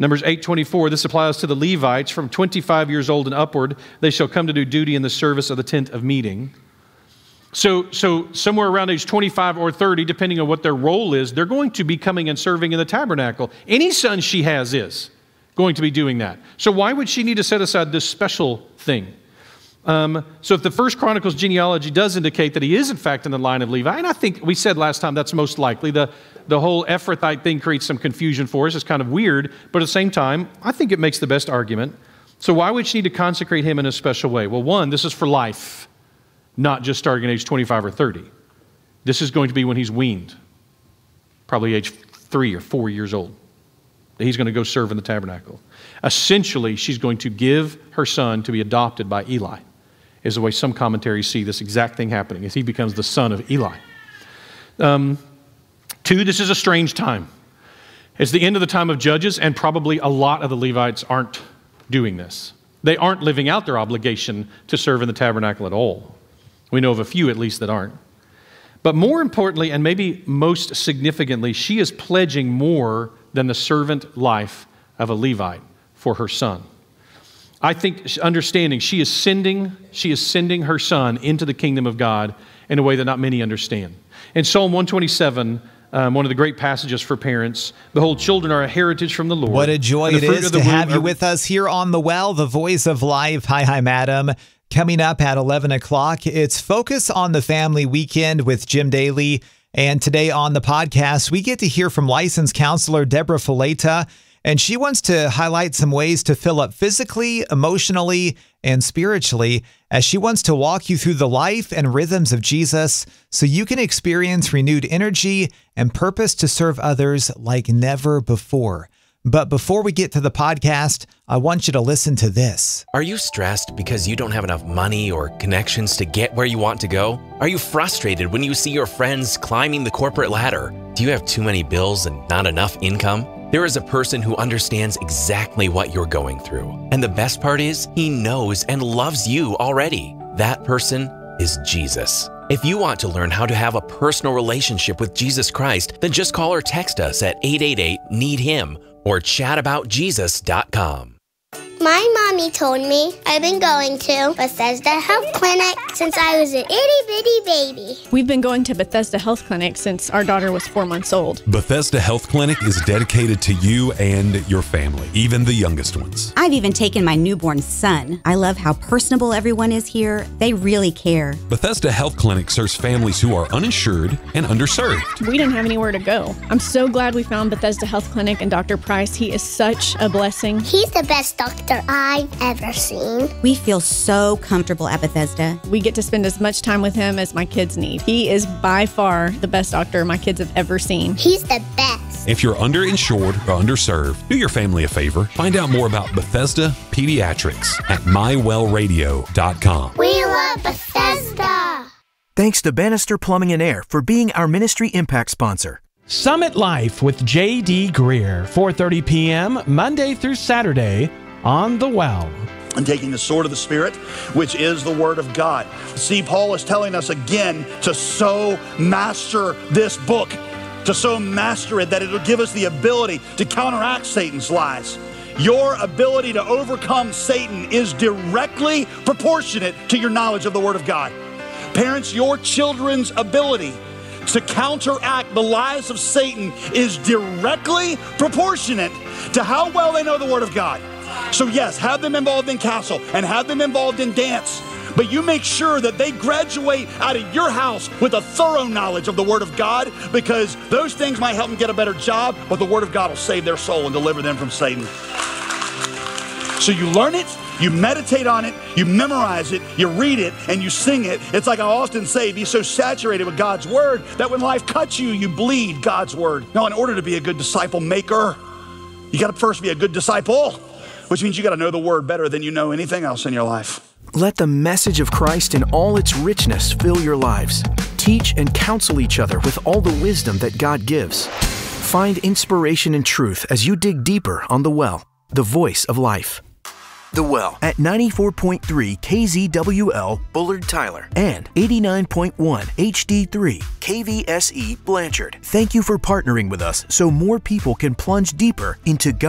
Numbers 8:24, this applies to the Levites. From 25 years old and upward, they shall come to do duty in the service of the tent of meeting. So somewhere around age 25 or 30, depending on what their role is, they're going to be coming and serving in the tabernacle. Any son she has is going to be doing that. So why would she need to set aside this special thing? So if the First Chronicles genealogy does indicate that he is in fact in the line of Levi, and I think we said last time that's most likely, the whole Ephrathite thing creates some confusion for us. It's kind of weird, but at the same time, I think it makes the best argument. So why would she need to consecrate him in a special way? Well, one, this is for life, not just starting at age 25 or 30. This is going to be when he's weaned, probably age 3 or 4 years old. He's going to go serve in the tabernacle. Essentially, she's going to give her son to be adopted by Eli, is the way some commentaries see this exact thing happening, as he becomes the son of Eli. 2, this is a strange time. It's the end of the time of Judges, and probably a lot of the Levites aren't doing this. They aren't living out their obligation to serve in the tabernacle at all. We know of a few, at least, that aren't. But more importantly, and maybe most significantly, she is pledging more than the servant life of a Levite for her son. I think, understanding, she is sending her son into the kingdom of God in a way that not many understand. In Psalm 127, one of the great passages for parents, behold, children are a heritage from the Lord. What a joy it is to have you with us here on The Well, the voice of life. Hi, madam. Coming up at 11 o'clock, it's Focus on the Family Weekend with Jim Daly. And today on the podcast, we get to hear from licensed counselor Deborah Fileta, and she wants to highlight some ways to fill up physically, emotionally, and spiritually, as she wants to walk you through the life and rhythms of Jesus so you can experience renewed energy and purpose to serve others like never before. But before we get to the podcast, I want you to listen to this. Are you stressed because you don't have enough money or connections to get where you want to go? Are you frustrated when you see your friends climbing the corporate ladder? Do you have too many bills and not enough income? There is a person who understands exactly what you're going through. And the best part is, he knows and loves you already. That person is Jesus. If you want to learn how to have a personal relationship with Jesus Christ, then just call or text us at 888-NEED-HIM or chataboutjesus.com. My mommy told me I've been going to Bethesda Health Clinic since I was an itty-bitty baby. We've been going to Bethesda Health Clinic since our daughter was 4 months old. Bethesda Health Clinic is dedicated to you and your family, even the youngest ones. I've even taken my newborn son. I love how personable everyone is here. They really care. Bethesda Health Clinic serves families who are uninsured and underserved. We didn't have anywhere to go. I'm so glad we found Bethesda Health Clinic and Dr. Price. He is such a blessing. He's the best doctor I've ever seen. We feel so comfortable at Bethesda. We get to spend as much time with him as my kids need. He is by far the best doctor my kids have ever seen. He's the best. If you're underinsured or underserved, do your family a favor. Find out more about Bethesda Pediatrics at mywellradio.com. We love Bethesda. Thanks to Bannister Plumbing and Air for being our Ministry Impact sponsor. Summit Life with J.D. Greer, 4:30 p.m., Monday through Saturday on The Well. And taking the sword of the Spirit, which is the Word of God. See, Paul is telling us again to so master this book, to so master it that it'll give us the ability to counteract Satan's lies. Your ability to overcome Satan is directly proportionate to your knowledge of the Word of God. Parents, your children's ability to counteract the lies of Satan is directly proportionate to how well they know the Word of God. So yes, have them involved in castle and have them involved in dance, but you make sure that they graduate out of your house with a thorough knowledge of the Word of God, because those things might help them get a better job, but the Word of God will save their soul and deliver them from Satan. So you learn it, you meditate on it, you memorize it, you read it, and you sing it. It's like I often say, be so saturated with God's Word that when life cuts you, you bleed God's Word. Now, in order to be a good disciple maker, you got to first be a good disciple, which means you got to know the Word better than you know anything else in your life. Let the message of Christ in all its richness fill your lives. Teach and counsel each other with all the wisdom that God gives. Find inspiration and truth as you dig deeper on The Well, the voice of life. The Well at 94.3 KZWL Bullard Tyler and 89.1 HD3 KVSE Blanchard. Thank you for partnering with us so more people can plunge deeper into God.